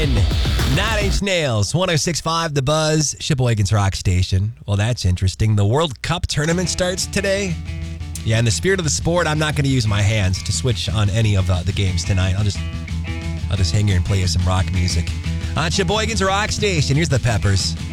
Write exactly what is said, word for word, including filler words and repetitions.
Sheboygan. Nine Inch Nails, one oh six point five The Buzz, Sheboygan's Rock Station. Well, that's interesting. The World Cup tournament starts today. Yeah, in the spirit of the sport, I'm not going to use my hands to switch on any of uh, the games tonight. I'll just I'll just hang here and play you some rock music. On Sheboygan's Rock Station, here's the Peppers.